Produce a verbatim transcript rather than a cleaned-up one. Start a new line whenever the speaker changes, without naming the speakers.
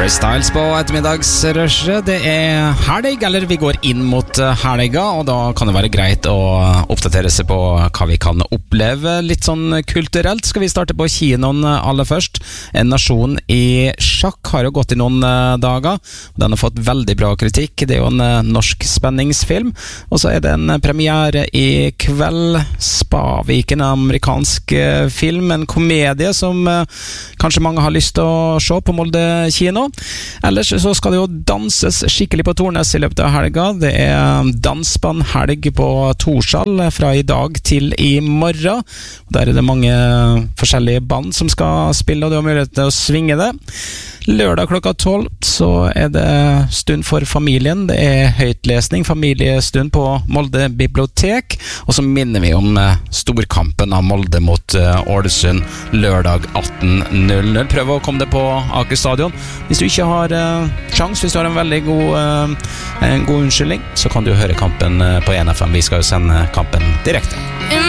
Harry Styles på ettermiddagsrushet. Det er helg, eller vi går inn mot helga, og da kan det være greit å oppdatere seg på hva vi kan oppleve. Litt sånn kulturelt skal vi starte på kinoen aller først. En nasjon i sjakk har jo gått i noen dager. Den har fått veldig bra kritikk. Det er jo en norsk spenningsfilm. Og så er det en premiere i kveld. Spavik, en amerikansk film, en komedie som kanskje mange har lyst til å se på Molde kino. Ellers så skal det jo danses skikkelig på Tornes i løpet av helga. Det er dansbandhelg på Torsal fra i dag til i morgen. Der er det mange forskjellige band som skal spille, og du har mulighet til å svinge det. Lørdag klokka tolv så er det stund for familien. Det er høytlesning, familiestund på Molde bibliotek. Og så minner vi om storkampen av Molde mot Ålesund lørdag atten null null. Prøv å komme deg på Aker Stadion. Hvis du ikke har uh, sjans, hvis du har en veldig god, uh, en god unnskyldning, så kan du høre kampen på en F M. Vi skal jo sende kampen direkte.